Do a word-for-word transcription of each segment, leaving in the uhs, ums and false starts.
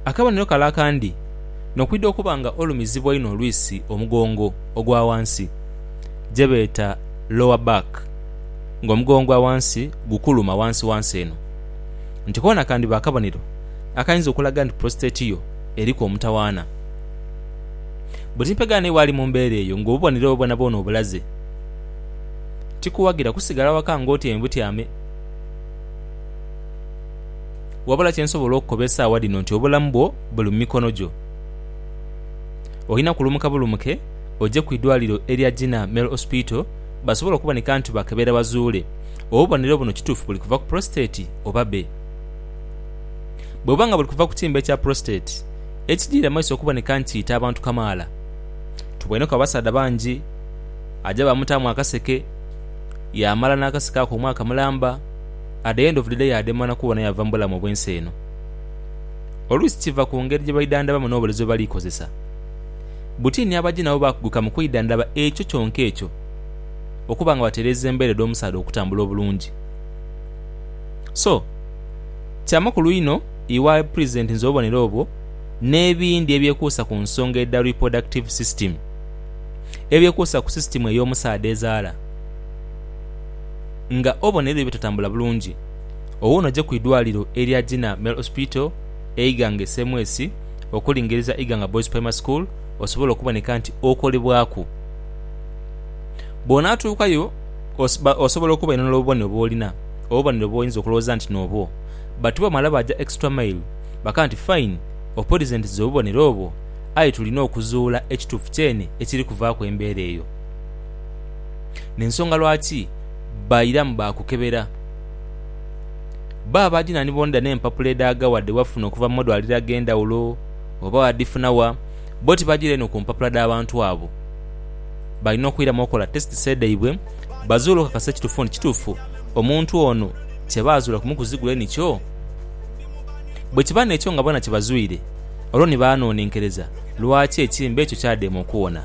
Akabonero kala akandi nokwidde okuba nga olumizibwa ino olwisi omugongo ogwa wansi gye beeta lower back, ng'omugongo wansi gukuluma wansi wansi eno, nti koona kandi bakabonero akayinza okulaga nti prostate yo eriko omutawaana. Bwe timpegane wali mu mbeera eyo ng'obubonero obwona bwona obulaze, tikuwagira kusigala waka ng'oti embutyame. Wabula kyensobola okukobesa awadi no nti obulamu bwo buli mu mikono gyo. Olina kulumuka bulumuke ojje ku idwaliro erya Gina Male Hospital basobola okubanika nti bakebera bazuule obubonero buno kituufu buli kuva ku prostate oba be. Bw'obanga buli kuva ku kimba ekya prostate ekijira maiso okubanika nti ita abantu kamaala, tuboneka abasada bangi ajja bamutamu akaseke yamala n'akaseke ako omwaka mulamba, at the end of the day ademana kubona yava mbulamu bwensi eno. Oluusi kiva ku ngeri gye bayidandaba n'obulezo balikozesa. Butini abaji nabo bakuguka mu kwidandaba ekyo kyonka ekyo okuba nga batereza embeere d'omusaada okutambula obulungi. So kyamakulu ino iwa present nze obubonero obwo n'ebindi ebyekuusa ku nsonga edda reproductive system, ebyekuusa ku system ey'omusaada ezaala, nga obubonero ebyo tatambula bulungi, owuno gye ku idwaliro erya Gina Male Hospital eiganga S M S okulingiriza Iganga Boys Primary School osobola okuboneka nti okolebwaku. Bw'onaatuukayo osobola okuba ino n'obubonero bw'olina, obubonero bw'oyinza okulowooza nti n'obwo, but bamala bajja extra mile baka nti fine opresentiza obubonero obwo, ayi tulina okuzuula ekituufu kyene ekiri kuvaako embeera eyo. N'ensonga lwaki bayiramu bakukebera baba Gina ni bonda n'empapula edaaga wadde wafuna okuva mu madwaliro ag'endawulo oba wadifunawa bo tibagire eno ku mpapula d'abantu abo. Balina okuyiramu okola test sedaibwe bazuula okakasa ekituufu nti kituufu omuntu ono kye baazuula kumukuzigula nikyo. Bwe kiba n'ekyo nga bona kye bazuire olwo ne baanoonenkereza lwaki ekimba ekyo kyaddemu okuwona.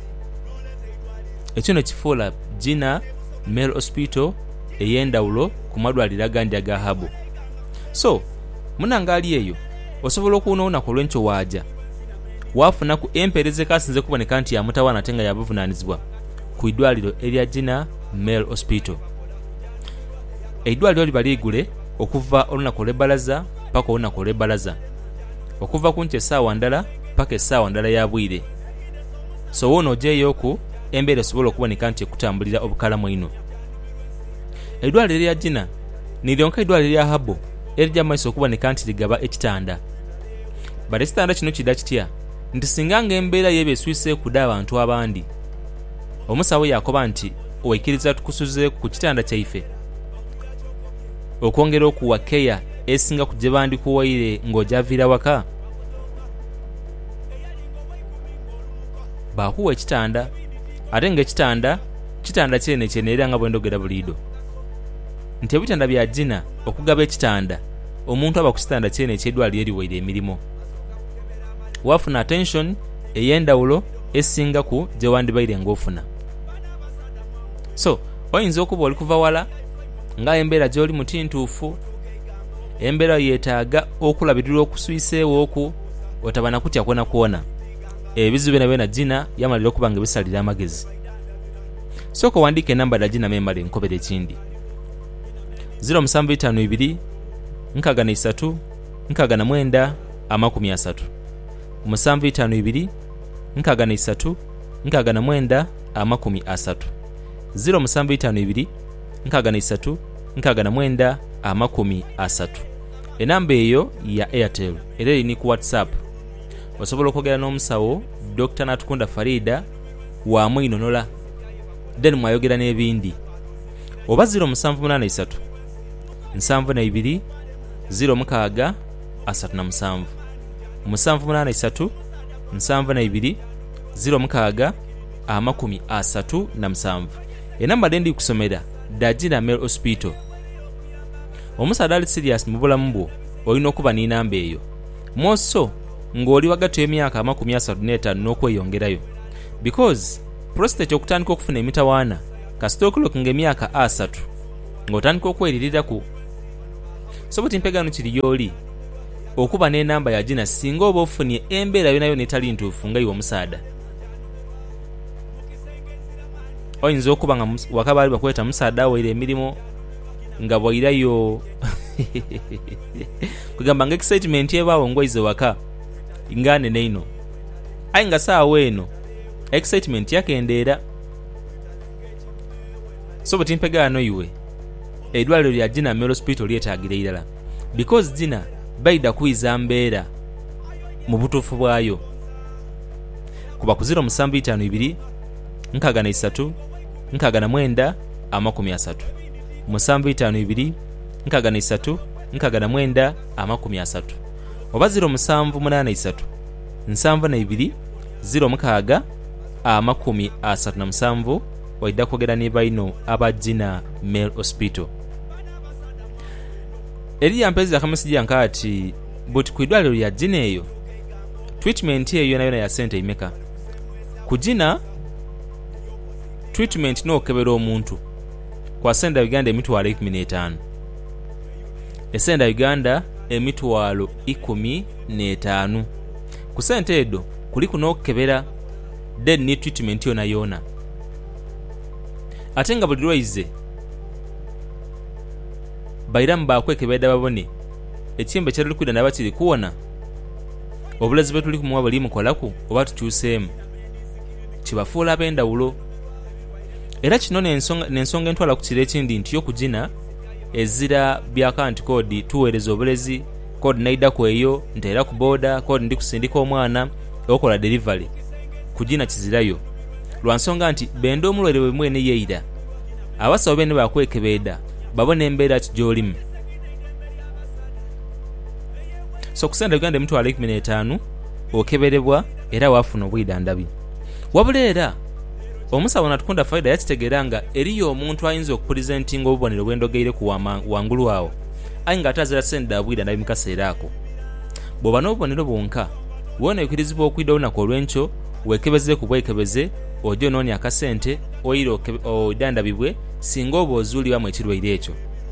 Ekyo ne kifuula Gina Male Hospital ey'endawulo ku madwaliro agandi aga habo. So munanga ali eyo osobola okuwona olunaku olw'enkyo waaja wafuna ku empeereza kasinze kuboneka nti yamutawaana ate nga yabuvunaanizibwa ku idwaliro erya Gina Male Hospital. Eidwaliro liba liigule okuva olunaku olw'ebbalaza paka olunaku olw'ebbalaza, okuva ku nkya essaawa ndala paka essaawa ndala ya bwire. So woono ogyeyo ku embeera esobola okuboneka nti ekutambulira obukalamu ino. Eidwaliro erya Gina niryonka eidwaliro erya habo erijja maiso okuboneka nti ligaba ekitanda. Bale ekitanda kino kidda kitya nti singa ng'embeera y'ebyo eswise kudda abantu abandi, omusawo yakoba nti oikiriza tukusuze ku kitanda kyaife okwongera okuwa keya esinga ku gye bandikuwaire ng'ojaviira waka, bakuwa ekitanda ate ng'ekitanda kitanda kyene kyene era nga bwendogera buliido nti ebitanda bya Gina okugaba ekitanda omuntu aba ku kitanda kyene eky'eddwaliro eriwaire emirimu, wafuna attention ey'endawulo esinga ku gye wandibaire ng'ofuna. So oyinza okuba oli kuva wala nga embeera gy'oli muti ntuufu, embeera yeetaaga okulabirirwa okuswiseewo oku otabana kutya kwona kwona, ebizibu byonna byonna Gina yamalira okuba nga bisalira amagezi. Sooka wandiika enamba da Gina memale nkobera ekindi zero musanvu ttaano ibiri nkaaga na isatu nkaaga na mwenda amakumi asatu musanvu ttaano ibiri nkaaga na isatu nkaaga na mwenda amakumi asatu zero musanvu ttaano ibiri nkaaga na isatu nkaaga na mwenda amakumi asatu. Enamba eyo ya Airtel era eri ku WhatsApp. Osobola okwogera n'omusawo Doctor Natukunda Farida wa mwinonola then mwayogera n'ebindi oba zero musanvu munaana isatu nsanvu na ibiri zero mukaaga asatu na musanvu musanvu munaana isatu nsanvu na ibiri zero mukaaga amakumi asatu na musanvu. Enamba dendi kusomera da Gina Male Hospital. Omusaada ali serious mu bulamu bwo olina okuba n'enamba eyo moso ng'oli wagati emyaka amakumi asatu n'etaano n'okweyongerayo, because prostate okutandika okufuna emitawaana kasita okulokinga emyaka asatu ng'otandika okweririrako. So buti mpegano kiri y'oli okuba n'enamba ya jina singa oba ofunye embeera yonayo netali ntuufu nga iwe omusaada. Oyinza okuba nga waka baali bakweta musaada aweere emirimu nga bwairayo kugamba nga excitement ebaawo ngwaize waka nga nene ino, ayi nga saawa eno excitement yakendeera. So butimpegaano iwe eddwaliro lya Gina Male Hospital lyetaagira irala because Gina baida kuiza mbeera mu butuufu bwayo. Kuba ku zero musanvu itaano ibiri nkaaga na isatu nkaaga na mwenda amakumi asatu musanvu itaano ibiri nkaaga na isatu nkaaga na mwenda amakumi asatu oba zero musanvu munaana isatu nsanvu na ibiri zero mukaaga amakumi asatu na musanvu waida kwogera ne baino aba Gina Male Hospital. Eri yampezi akamusijja nkati but ku iddwaliro lya Gina eyo treatment eyo yona yona ya sente imeka. Ku Gina treatment n'okebera omuntu kwa senda Uganda emitwalo ikumi n'etaano. Esenda Uganda emitwalo ikumi n'etaano. Ku sente edo kuli kunokebera then ni treatment yona yona. Ate nga buli lwaize bayiramu bakwekebera babone ekimbe kyali kwida naba kiri kuwona obulazi bwe tuli kumuwa bali mukolaku oba tukyuseemu kibafuula ab'endawulo. Era kino n'ensonga n'ensonga entwala ku kiro ekindi nti yo ku Gina ezira bya account code tuweereza obulezi code naida ku eyo nteera ku boda code ndi kusindika omwana okola delivery ku Gina kizirayo lwa nsonga nti bendo omulwere bwe mwene yeira abasawo bene bakwekebeda babone embeera kijolimu. So kusenda Uganda emitwalo ikumi n'etaano okeberebwa era wafuna obwidandabi. Wabula era omusawo natukunda faida yakitegeera nga eriyo omuntu ayinza okupresentinga obubonero bwendogeire ku wangulu awo ayi nga atazira senda bwidandabi mu kaseera ako. Bw'oba n'obubonero bwonka wona ekirizibwa okwida olunaku olw'enkyo wekebeze ku bwekebeze ojo noni akasente oyiro odandabibwe singa obo ozuulibwa mu ekirwaire ekyo.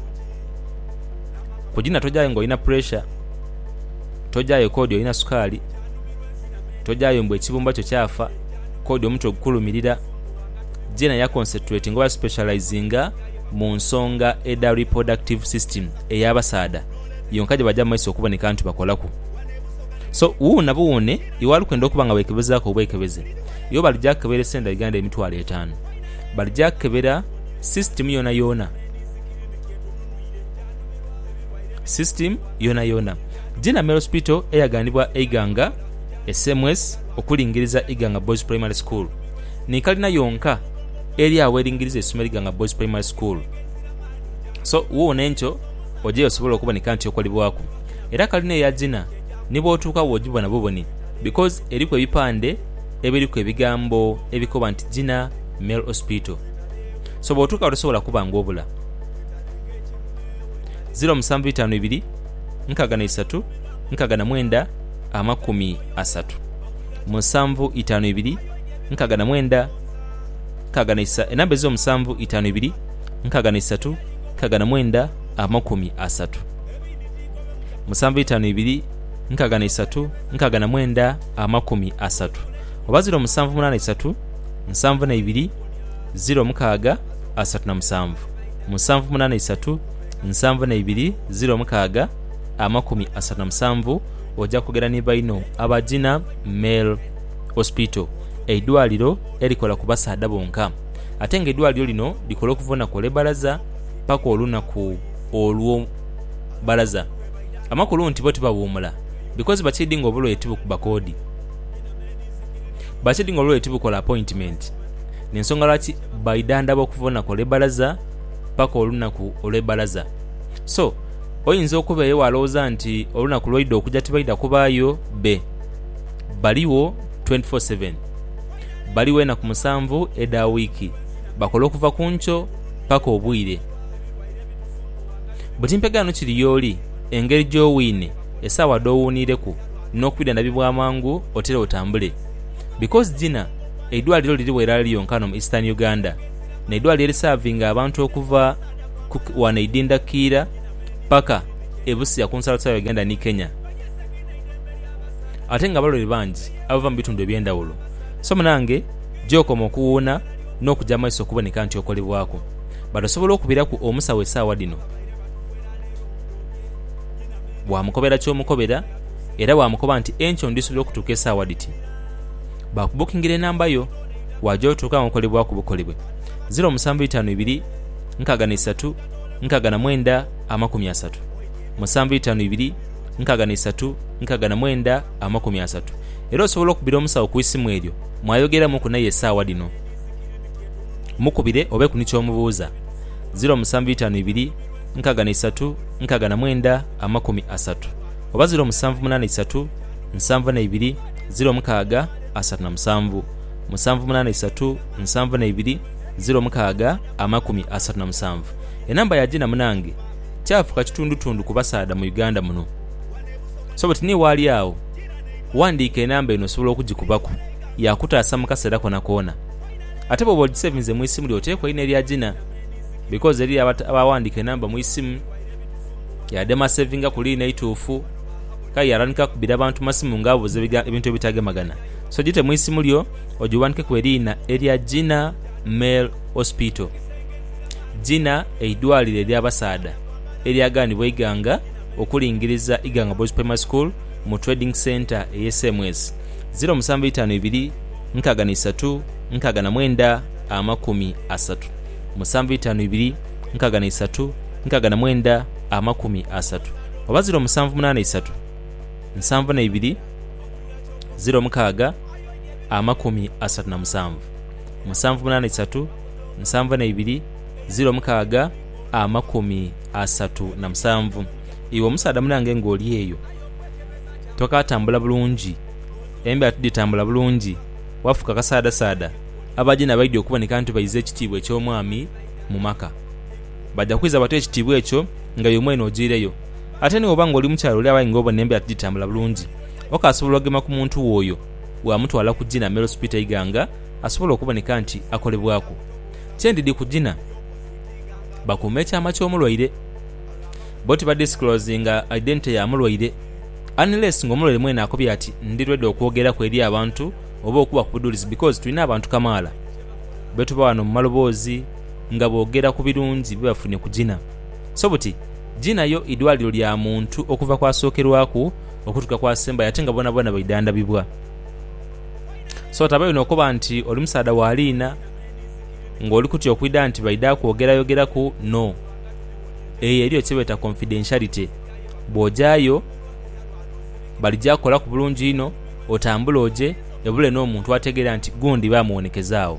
Ku Gina tojayo ng'olina pressure, tojayo kodi olina sukaali, tojayo mbwe ekibumba kyo kyafa kodi omutwe ogukulumirira. Gina ya concentrate ngoba specializinga mu nsonga eda reproductive system ey'abasaada yonka gye bajja mu maiso okuboneka nti bakolaku. So uuna buune iwalu kwenda okuba nga wekebezaako obwekebeze yo balijja kebera senda Uganda emitwalo etaano balijja kebera system yona yona system yona yona. Gina Male Hospital eyaganibwa Iganga S M S okulingiriza Iganga Boys Primary School ni kalina yonka eri aweringiriza essomero Iganga Boys Primary School. So uuna encho oje osobola okuboneka nti okolibwako era kalina eya Gina nibo otuuka wojibwa nabo boni because eriko ebipande ebiriko ebigambo ebikoba nti Gina Male Hospital. So bwotuuka osobola kubanga obula zero musanvu itaano ibiri nkaaga na isatu nkaaga na mwenda amakumi asatu musanvu itaano ibiri nkaaga na mwenda nkaaga na isa enamba ezo musanvu itaano ibiri nkaaga na isatu nkaaga na mwenda amakumi asatu musanvu itaano ibiri nkaaga na isatu nkaaga na mwenda amakumi asatu oba ziro musanvu munaana isatu nsanvu na ibiri ziro mukaaga asatu na musanvu musanvu munaana isatu nsanvu na ibiri ziro mukaaga amakumi asatu na musanvu ojja kugera ne baino aba Gina Male Hospital eddwaliro erikola ku basaada bonka ate nga eddwaliro lino likola okuvuna ku lebalaza paka olunaku olwo balaza amakulu nti bo tibawuumula because bakidinga obulo etibu ku bakodi bakidinga obulo etibu kola appointment n'ensonga lwaki baidanda bokuvuna ku lebalaza paka olunaku olwebalaza. So oyinza okubeeyo walowooza nti olunaku lwoidde okujja tibaida kubaayo be baliwo twenty-four seven baliwo enaku musanvu eda wiiki bakola okuva ku nkyo paka obwire. Butimpegaano kiri yooli engeri gy'owiine essaawa doowuunireku n'okwidandabibwa amangu otera otambule because Gina eddwaliro liri weera liyonkano mu Eastern Uganda n'eddwaliro erisaavinga abantu okuva wano Idinda Kiira paka ebusia ku nsalo ya Uganda ni Kenya ate nga balole bangi abava mu bitundu eby'endawulo. So munange gy'okoma okuwuuna n'okujja maaso okuboneka nti okolebwako. Bati osobola okubiraku omusawo essaawa dino bw'amukobera ky'omukobera era bw'amukoba nti enkyo ndisobola okutuuka essaawa diti, baakubukingira enamba yo wajja otuuka mukolebwako bukolebwe. zero musanvu itaano ibiri nkaaga n'esatu nkaaga na mwenda amakumi asatu musanvu itaano ibiri nkaaga n'esatu nkaaga na mwenda amakumi asatu. Era osobola okubira omusawo ku isimu eryo mwayogeramu ku naye essaawa dino, mukubire obe ku nikyomubuuza. zero musanvu itaano ibiri nkaaga n'esatu nkaaga na mwenda amakumi asatu oba zero musanvu munaana esatu nsanvu na ibiri zero mukaaga asatu na musanvu musanvu munaana esatu nsanvu na ibiri zero mukaaga amakumi asatu na musanvu. Enamba ya Gina munange kyafuka kitundutundu ku basaada mu Uganda muno. So bati ni wali awo wandiika enamba eno osobola okugikubako yakutaasa mu kaseera kona koona. Ate bw'oba ogisevinze mu isimu lyo oteekwa ine erya Gina, because eri abawandiika enamba mu isimu yadde masevinga ku liina ituufu kale yalandika kubira abantu masimu ng'abuuza ebintu ebitagemagana. So gite mu isimu lyo ogiwandike ku eriina erya Gina Male Hospital. Gina eidwaliro ery'abasaada eryagaanibwa Iganga okulingiriza Iganga Boys Primary School mu Trading Center e S M S. zero musanvu itaano ibiri nkaaga n'esatu nkaaga na mwenda amakumi asatu musanvu itaano ibiri nkaaga n'esatu nkaaga na mwenda amakumi asatu oba zero musanvu munaana esatu nsanvu na ibiri zero mukaaga amakumi asatu na musanvu musanvu munaana esatu nsanvu na ibiri zero mukaaga amakumi asatu na musanvu. Iwe omusaada munange ng'oli eyo tokatambula bulungi, embe atuditambula bulungi, wafuka kasaada saada abagina baidde okuboneka nti bayize ekitiibwa eky'omwami mu maka, bajja kwiza bate ekitiibwa ekyo nga yomwe n'ogireyo. Ate ne obanga oli mukyalo oli abayi ng'obona embe atuditambula bulungi, okasobola okugema ku muntu oyo bw'amutwala ku Gina Male Hospital Iganga asobola okuboneka nti akolebwako. Kyendidi ku Gina bakuuma ekyama ky'omulwaire boti ba disclosinga identity ya mulwaire unless ng'omulwaire mwene akobya ati ndirwedde okwogera ku eri abantu oba okuba ku budulizi, because tulina abantu kamaala betuba wano mu maloboozi nga boogera ku birungi bibafune ku Gina. So buti Gina yo idwaliro lya muntu okuva kwasookerwaku okutuka kwasemba yate nga bona bona baidandabibwa. So tabayo nokoba nti oli musaada waliina ng'oli kutya okwida nti baida kwogerayogerako, no. Eyo eriyo kyebeta confidentiality. Bw'ojaayo balijja kukola ku bulungi ino otambula oje ebule n'omuntu ategeera nti gundi baamuwonekezaawo.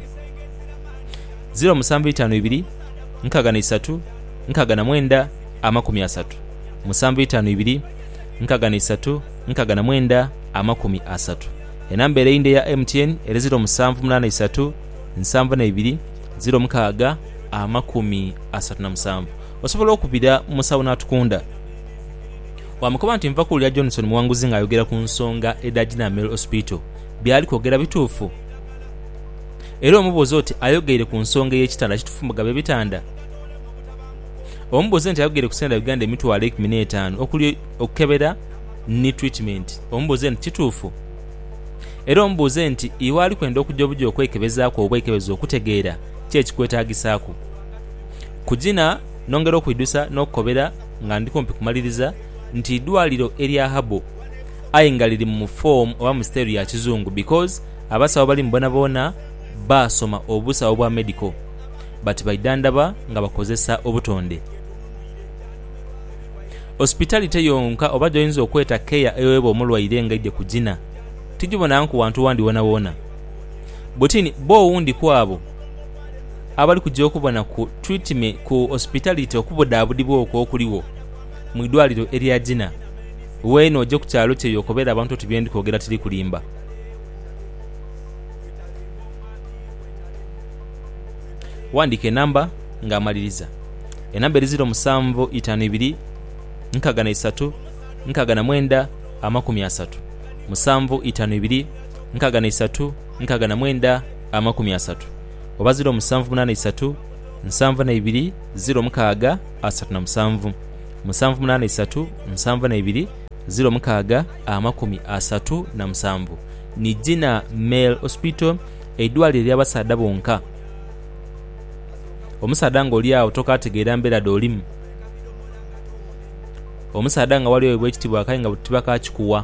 zero musanvu itaano ibiri nkaaga n'esatu nkaaga na mwenda amakumi asatu musanvu itaano ibiri nkaaga n'esatu nkaaga na mwenda amakumi asatu. Enamba ereyinde ya M T N eri zero musanvu munaana esatu nsanvu na ibiri zero mukaaga amakumi asatu na musanvu. Osobola okubira musawo n'atukunda wamukoba nti nva kuwulira Johnson muwanguzi ng'ayogera ku nsonga eda Gina Male Hospital byali kwogera bituufu, era omubuuza oti ayogeire ku nsonga y'ekitanda kituufu mugabe bitanda. Omubuuze nti ayogeire ku senda Uganda emitwalo ekumi n'etaano okuli okukebera ni treatment, omubuuze nti kituufu. Era omubuuze nti iwe ali kwenda okujja obujja okwekebezaako obwekebezo okutegeera ki ekikwetaagisaako. Ku Gina nongera okwidusa n'okukobera nga ndi kumpi kumaliriza nti idwaliro erya Habo ayi nga liri mu form oba mu stage ya kizungu, because abasawo bali mbona bona basoma obusawo bwa medical but baidandaba nga bakozesa obutonde. Hospitality yonka oba joyinza okweta care ewebo omulwaire ngaidde ku Gina tijubona nku wantu wandi wona wona botini bo wundi kwabo abali kujja okubona ku treatment ku hospitality okubodabudibwa okwo okuliwo mu idwaliro erya Gina weno ojja ku kyalo kye yokobera abantu tibyendi kwogera tiri kulimba. Wandike namba ng'amaliriza. Enamba eri zero musanvu itaano ibiri nkaaga na esatu nkaaga na mwenda amakumi asatu musanvu itaano ibiri nkaaga na esatu nkaaga na mwenda amakumi asatu oba zero musanvu munaana esatu nsanvu na ibiri zero mukaaga asatu na musanvu musanvu munaana esatu nsanvu na ibiri zero mukaaga amakumi asatu na musanvu. Ni Gina Male Hospital, eddwaliro ery'abasaadda bonka. Omusaadda ng'oli awo tokaategeera mbeera d'olimu. Omusaadda nga waliwo bw'ekitibwa akayi nga butiba kakikuwa.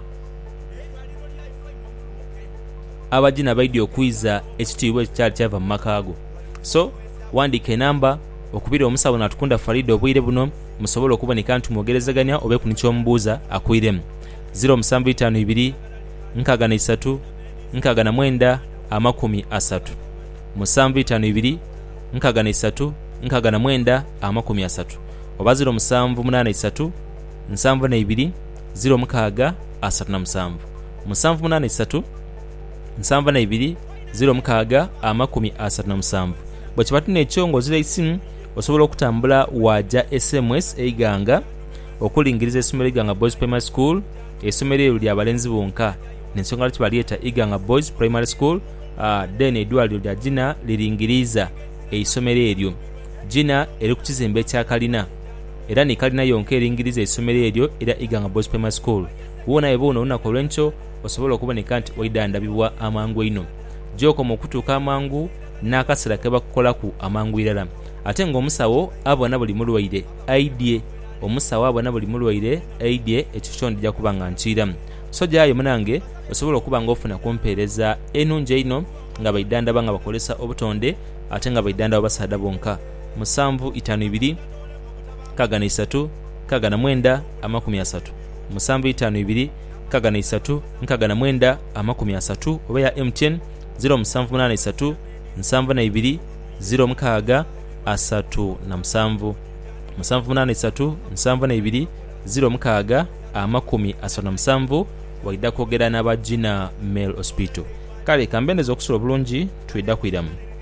Abagina baidye okwiza ekitiibwa ekikyali kyava mu makaago. So wandiika enamba okubira omusawo n'atukunda Farida obwire buno musobola okuboneka nti mwogerezaganya obe ku nikyomubuuza akwiremu. zero musanvu itaano ibiri nkaaga na isatu nkaaga na mwenda amakumi asatu. musanvu itaano ibiri nkaaga na isatu nkaaga na mwenda amakumi asatu. Oba zero musanvu munaana isatu nsanvu na ibiri zero mukaaga asatu na musanvu. musanvu munaana isatu nsanvu na ibiri zero mukaaga amakumi asatu na musanvu. Bwe kiba tuna ekyo ng'ozira isimu osobola okutambula wajja S M S eiganga okulingiriza essomero Iganga Boys Primary School. Essomero eryo lya balenzi bonka n'ensonga lwaki balyeta Iganga Boys Primary School. Uh, then eddwaliro lya Gina liringiriza essomero eryo. Gina eri ku kizimbe ekya kalina era ni kalina yonka eringiriza essomero eryo era Iganga Boys Primary School. Wona ebono olunaku olw'enkyo osobola okuboneka nti waidandabibwa amangu eno. Gy'okoma okutuuka amangu n'akaseera ke bakukolaku amangu irala. Ate ng'omusawo abona buli mulwaire aidye omusawo abona buli mulwaire aidye ekyo kyo ndija kuba nga nkiiramu. So gyayo munange osobola okuba ng'ofuna kumpeereza enungi eno nga baidandaba nga bakolesa obutonde ate nga baidandaba basaadda bonka. musanvu itaano ibiri nkaaga na isatu nkaaga na mwenda amakumi asatu. musanvu itaano ibiri nkaaga na isatu nkaaga na mwenda amakumi asatu. Oba ya M T N zero musanvu munaana isatu nsanvu na ibiri zero mukaaga asatu na musanvu. musanvu munaana isatu nsanvu na ibiri zero mukaaga amakumi asatu na musanvu. Waidda kwogera n'aba Gina Male Hospital. Kale kambendeza okusula bulungi twidda kwiramu.